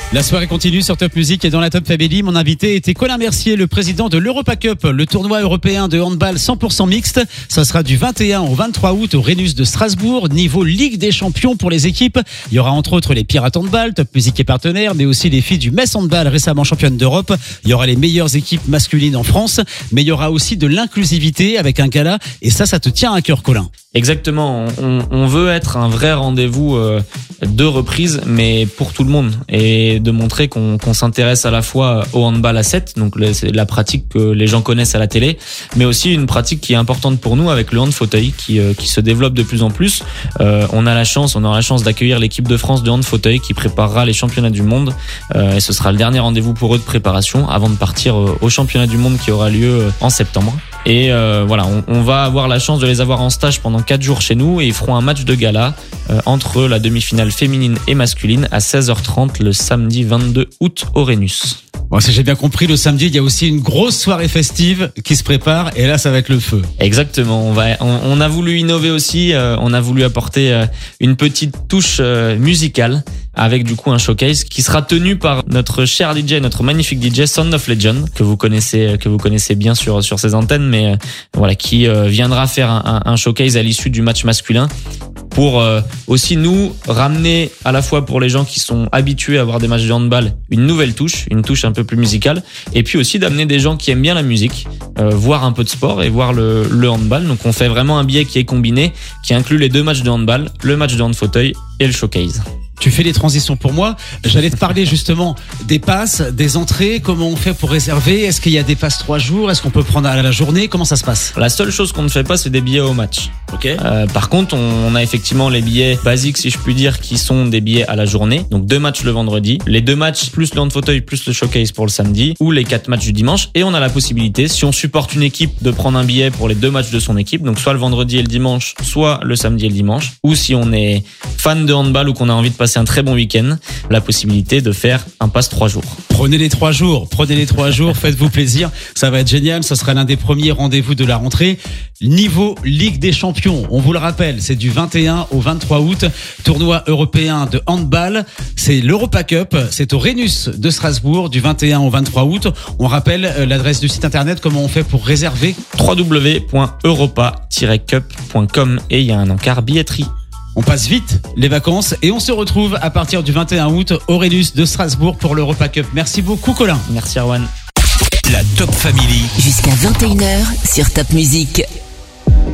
La soirée continue sur Top Music et dans la Top Family, mon invité était Colin Mercier, le président de l'Europa Cup, le tournoi européen de handball 100% mixte. Ça sera du 21 au 23 août au Rhenus de Strasbourg, niveau Ligue des Champions pour les équipes. Il y aura entre autres les Pirates Handball, Top Music est partenaire, mais aussi les filles du Metz Handball, récemment championnes d'Europe. Il y aura les meilleures équipes masculines en France, mais il y aura aussi de l'inclusivité avec un gala, et ça te tient à cœur, Colin. Exactement, on veut être un vrai rendez-vous de reprise, mais pour tout le monde, et de montrer qu'on s'intéresse à la fois au handball à 7, donc c'est la pratique que les gens connaissent à la télé, mais aussi une pratique qui est importante pour nous avec le hand fauteuil qui se développe de plus en plus. On aura la chance d'accueillir l'équipe de France de hand fauteuil qui préparera les championnats du monde, et ce sera le dernier rendez-vous pour eux de préparation avant de partir au championnat du monde qui aura lieu en septembre. Et voilà, on va avoir la chance de les avoir en stage pendant 4 jours chez nous, et ils feront un match de gala entre la demi-finale féminine et masculine à 16h30 le samedi 22 août au Rhenus. Bon, si j'ai bien compris, le samedi, il y a aussi une grosse soirée festive qui se prépare, et là, ça va être le feu. Exactement. On a voulu innover aussi. On a voulu apporter une petite touche musicale avec du coup un showcase qui sera tenu par notre cher DJ, notre magnifique DJ Sound of Legend que vous connaissez bien sur ces antennes, mais voilà, qui viendra faire un showcase à l'issue du match masculin pour aussi nous ramener, à la fois pour les gens qui sont habitués à voir des matchs de handball, une nouvelle touche, une touche un peu plus musicale, et puis aussi d'amener des gens qui aiment bien la musique, voir un peu de sport et voir le handball. Donc on fait vraiment un billet qui est combiné, qui inclut les 2 matchs de handball, le match de hand fauteuil et le showcase. Tu fais les transitions pour moi. J'allais te parler justement des passes, des entrées. Comment on fait pour réserver? Est-ce qu'il y a des passes 3 jours? Est-ce qu'on peut prendre à la journée? Comment ça se passe? La seule chose qu'on ne fait pas, c'est des billets au match. Ok. Par contre, on a effectivement les billets basiques, si je puis dire, qui sont des billets à la journée. Donc 2 matchs le vendredi, les 2 matchs plus le hand fauteuil plus le showcase pour le samedi, ou les 4 matchs du dimanche. Et on a la possibilité, si on supporte une équipe, de prendre un billet pour les 2 matchs de son équipe. Donc soit le vendredi et le dimanche, soit le samedi et le dimanche. Ou si on est fan de handball ou qu'on a envie de passer un très bon week-end, la possibilité de faire un pass 3 jours. Prenez les 3 jours, faites-vous plaisir, ça va être génial, ça sera l'un des premiers rendez-vous de la rentrée. Niveau Ligue des Champions, on vous le rappelle, c'est du 21 au 23 août, tournoi européen de handball, c'est l'Europa Cup, c'est au Rhenus de Strasbourg du 21 au 23 août. On rappelle l'adresse du site internet, comment on fait pour réserver? www.europa-cup.com, et il y a un encart billetterie. On passe vite les vacances et on se retrouve à partir du 21 août au Rhenus de Strasbourg pour l'Europa Cup. Merci beaucoup, Colin. Merci, Erwan. La Top Family. Jusqu'à 21h sur Top Music.